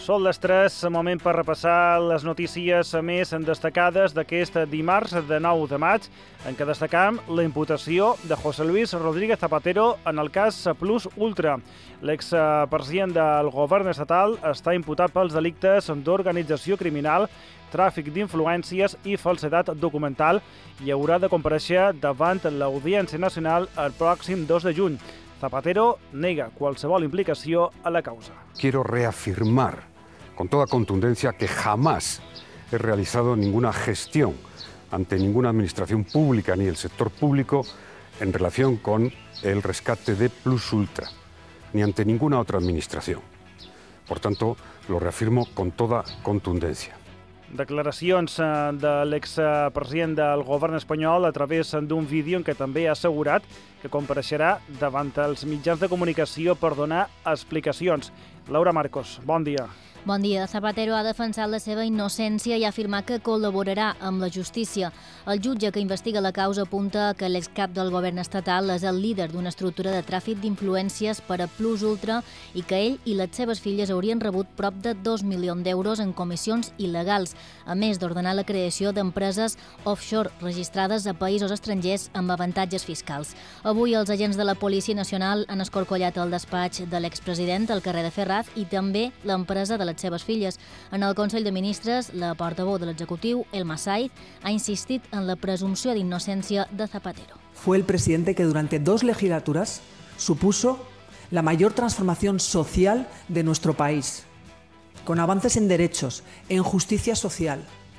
Són les 3, moment per repassar les notícies més destacades d'aquest dimarts de 9 de maig, en què destacam la imputació de José Luis Rodríguez Zapatero en el cas Plus Ultra. L'expresident del govern estatal està imputat pels delictes d'organització criminal, tràfic d'influències i falsedat documental i haurà de comparèixer davant l'Audiència Nacional el pròxim 2 de juny. Zapatero nega qualsevol implicació a la causa. Quiero reafirmar con toda contundencia que jamás he realizado ninguna gestión ante ninguna administración pública ni el sector público en relación con el rescate de Plus Ultra, ni ante ninguna otra administración. Por tanto, lo reafirmo con toda contundencia. Declaracions de l'expresident del govern espanyol a través d'un vídeo en què també ha assegurat que compareixerà davant els mitjans de comunicació per donar explicacions. Laura Marcos, bon dia. Bon dia. Zapatero ha defensat la seva innocència i ha afirmat que col·laborarà amb la justícia. El jutge que investiga la causa apunta que l'excap del govern estatal és el líder d'una estructura de tràfic d'influències per a Plus Ultra i que ell i les seves filles haurien rebut prop de 2 milions d'euros en comissions il·legals, a més d'ordenar la creació d'empreses offshore registrades a països estrangers amb avantatges fiscals. Avui els agents de la Policia Nacional han escorcollat el despatx de l'expresident al carrer de Ferraz i també l'empresa de les seves filles. En el Consell de Ministres, la portaveu de l'executiu, Elma Saiz, ha insistit en la presumpció d'innocència de Zapatero. Fue el presidente que durante 2 legislaturas supuso la mayor transformación social de nuestro país, con avances en derechos, en justicia social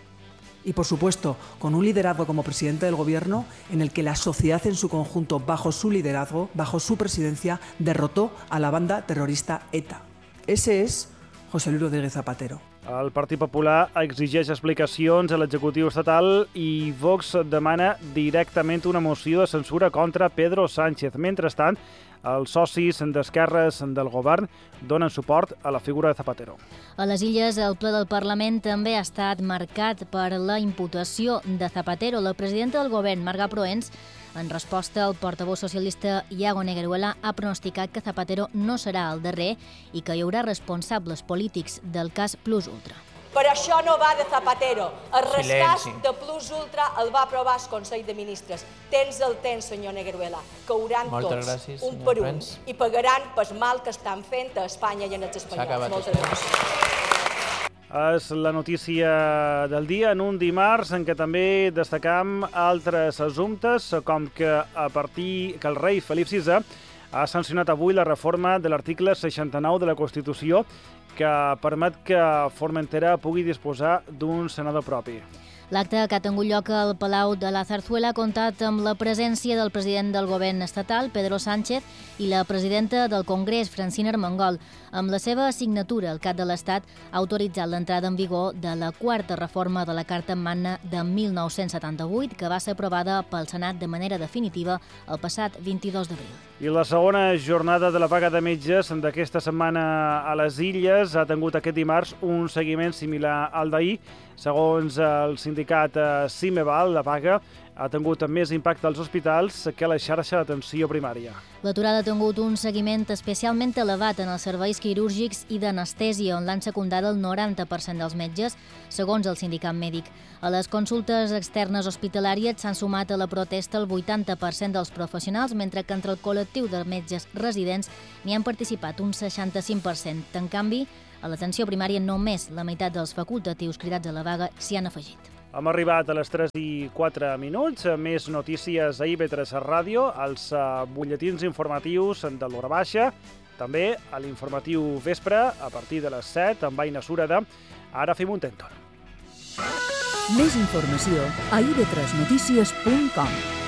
y, por supuesto, con un liderazgo como presidente del gobierno en el que la sociedad en su conjunto, bajo su liderazgo, bajo su presidencia, derrotó a la banda terrorista ETA. Ese es José Luis Rodríguez Zapatero. El Partit Popular exigeix explicacions a l'executiu estatal i Vox demana directament una moció de censura contra Pedro Sánchez. Mentrestant, els socis d'esquerres del govern donen suport a la figura de Zapatero. A les Illes, el ple del Parlament també ha estat marcat per la imputació de Zapatero. La presidenta del govern, Marga Proens, en resposta, el portaveu socialista Iago Negueruela ha pronosticat que Zapatero no serà el darrer i que hi haurà responsables polítics del cas Plus Ultra. Per això no va de Zapatero. El rescat de Plus Ultra el va aprovar el Consell de Ministres. Tens el temps, senyor Negueruela. Cauran tots, un per un, i pagaran pel mal que estan fent a Espanya i en els espanyols. Moltes gràcies. És la notícia del dia en un dimarts en què també destacam altres assumptes, com que el rei Felip VI ha sancionat avui la reforma de l'article 69 de la Constitució que permet que Formentera pugui disposar d'un senador propi. L'acte que ha tingut lloc al Palau de la Zarzuela ha comptat amb la presència del president del govern estatal, Pedro Sánchez, i la presidenta del Congrés, Francina Armengol. Amb la seva signatura, el cap de l'Estat ha autoritzat l'entrada en vigor de la quarta reforma de la Carta Magna de 1978, que va ser aprovada pel Senat de manera definitiva el passat 22 d'abril. I la segona jornada de la vaga de metges d'aquesta setmana a les Illes ha tingut aquest dimarts un seguiment similar al d'ahir. Segons el sindicat CIMEVAL, la vaga ha tingut més impacte als hospitals que a la xarxa d'atenció primària. L'aturada ha tingut un seguiment especialment elevat en els serveis quirúrgics i d'anestèsia, on l'han secundat el 90% dels metges, segons el sindicat mèdic. A les consultes externes hospitalàries s'han sumat a la protesta el 80% dels professionals, mentre que entre el col·lectiu de metges residents n'hi han participat un 65%. En canvi, a l'atenció primària només la meitat dels facultatius cridats a la vaga s'hi han afegit. Hem arribat a les 3:04. Més notícies a IB3 Ràdio, als butlletins informatius de l'hora baixa, també a l'informatiu vespre, a partir de les 7, amb Aina Sureda. Ara fem un tentor. Més informació a ib3notícies.com.